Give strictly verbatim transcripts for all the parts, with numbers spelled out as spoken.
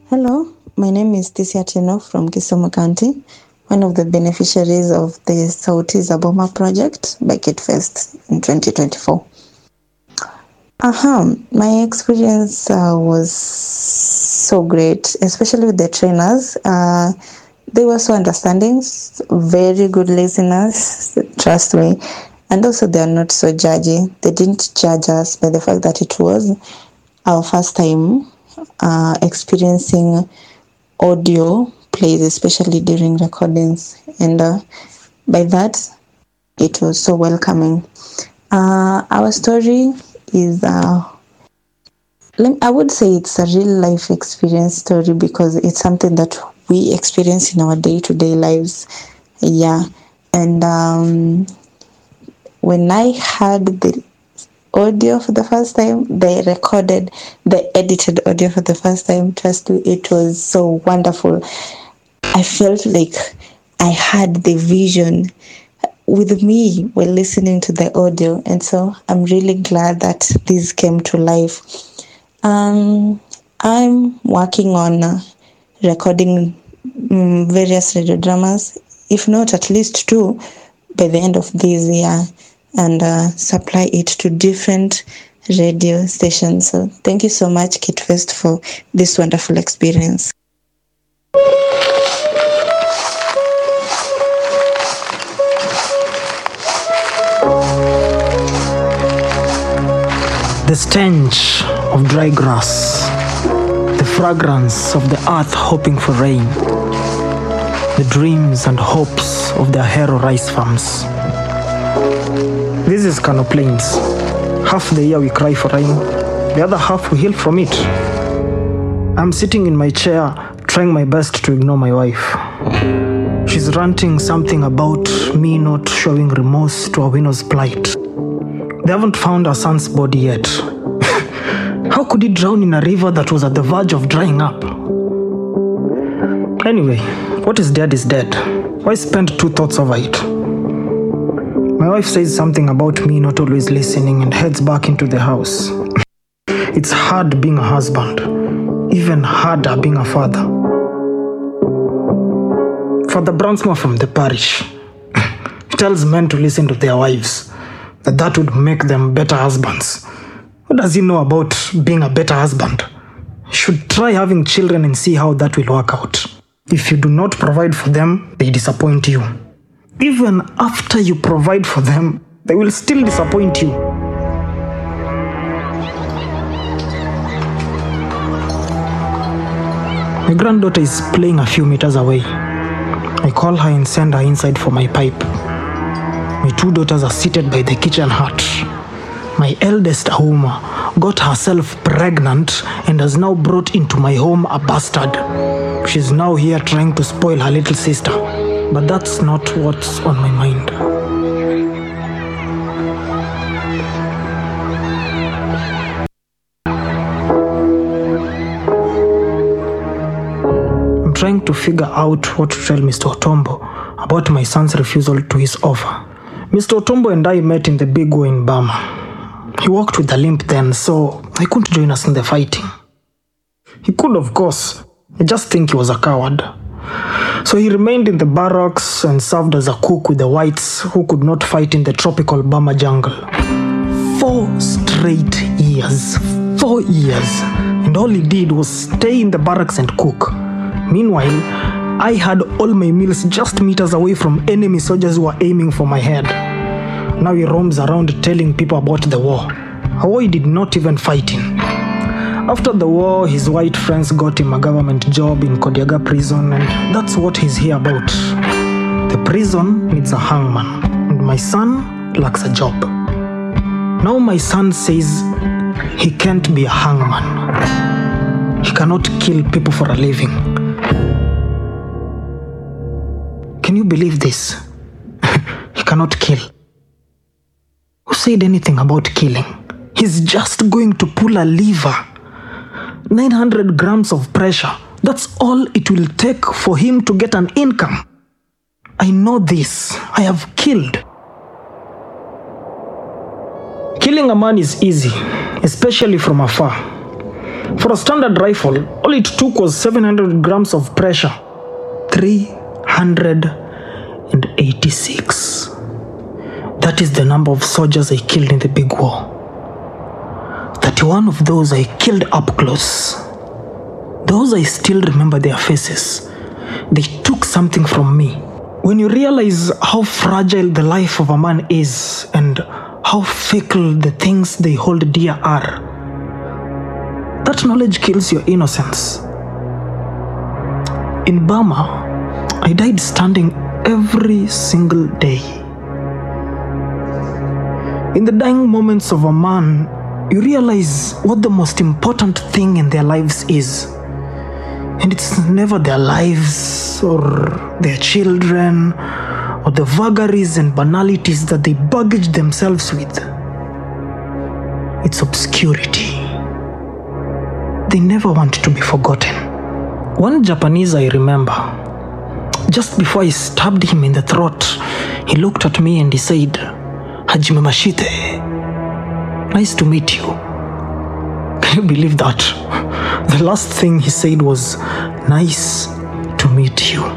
Hello, my name is Tisia Tino from Kisumu County, one of the beneficiaries of the Sauti za Boma project by KidFest in twenty twenty-four. Uh-huh. My experience uh, was so great, especially with the trainers. Uh, they were so understanding, very good listeners, trust me. And also they are not so judgy. They didn't judge us by the fact that it was our first time uh, experiencing audio plays, especially during recordings. And uh, by that, it was so welcoming. Uh, our story is, uh, I would say it's a real life experience story because it's something that we experience in our day-to-day lives. Yeah. And um, when I heard the audio for the first time, they recorded the edited audio for the first time, trust me, it was so wonderful. I felt like I had the vision with me while listening to the audio, and so I'm really glad that this came to life. Um, I'm working on uh, recording um, various radio dramas, if not at least two, by the end of this year, and uh, supply it to different radio stations. So thank you so much, KidFest, for this wonderful experience. The stench of dry grass, the fragrance of the earth hoping for rain, the dreams and hopes of the Ahero rice farms. This is Kano Plains. Half the year we cry for rain, the other half we heal from it. I'm sitting in my chair, trying my best to ignore my wife. She's ranting something about me not showing remorse to Awino's plight. They haven't found her son's body yet. How could he drown in a river that was at the verge of drying up? Anyway, what is dead is dead. Why spend two thoughts over it? My wife says something about me not always listening and heads back into the house. It's hard being a husband, even harder being a father. Father Bransma from the parish tells men to listen to their wives, that that would make them better husbands. What does he know about being a better husband? You should try having children and see how that will work out. If you do not provide for them, they disappoint you. Even after you provide for them, they will still disappoint you. My granddaughter is playing a few meters away. I call her and send her inside for my pipe. My two daughters are seated by the kitchen hearth. My eldest, Ahuma, got herself pregnant and has now brought into my home a bastard. She's now here trying to spoil her little sister. But that's not what's on my mind. I'm trying to figure out what to tell Mister Otombo about my son's refusal to his offer. Mister Otombo and I met in the big war in Burma. He walked with a limp then, so he couldn't join us in the fighting. He could, of course. I just think he was a coward. So he remained in the barracks and served as a cook with the whites who could not fight in the tropical Burma jungle. Four straight years. Four years. And all he did was stay in the barracks and cook. Meanwhile, I had all my meals just meters away from enemy soldiers who were aiming for my head. Now he roams around telling people about the war. A war he did not even fight in. After the war, his white friends got him a government job in Kodiaga prison, and that's what he's here about. The prison needs a hangman, and my son lacks a job. Now my son says he can't be a hangman. He cannot kill people for a living. Can you believe this? He cannot kill. Who said anything about killing? He's just going to pull a lever. nine hundred grams of pressure. That's all it will take for him to get an income. I know this. I have killed. Killing a man is easy, especially from afar. For a standard rifle, all it took was seven hundred grams of pressure. three hundred eighty-six. That is the number of soldiers I killed in the big war. thirty-one of those I killed up close. Those I still remember their faces. They took something from me. When you realize how fragile the life of a man is and how fickle the things they hold dear are, that knowledge kills your innocence. In Burma, I died standing every single day. In the dying moments of a man, you realize what the most important thing in their lives is. And it's never their lives or their children or the vagaries and banalities that they baggage themselves with. It's obscurity. They never want to be forgotten. One Japanese I remember, just before I stabbed him in the throat, he looked at me and he said, "Hajime Mashite, nice to meet you." Can you believe that? The last thing he said was, "Nice to meet you."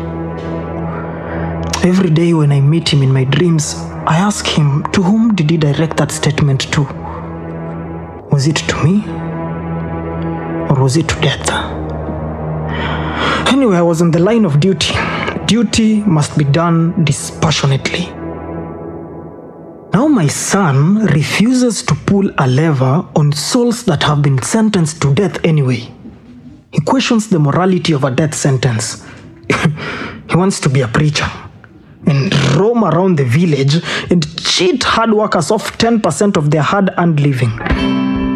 Every day when I meet him in my dreams, I ask him, to whom did he direct that statement to? Was it to me? Or was it to death? Anyway, I was on the line of duty. Duty must be done dispassionately. Now my son refuses to pull a lever on souls that have been sentenced to death anyway. He questions the morality of a death sentence. He wants to be a preacher and roam around the village and cheat hard workers of ten percent of their hard-earned living.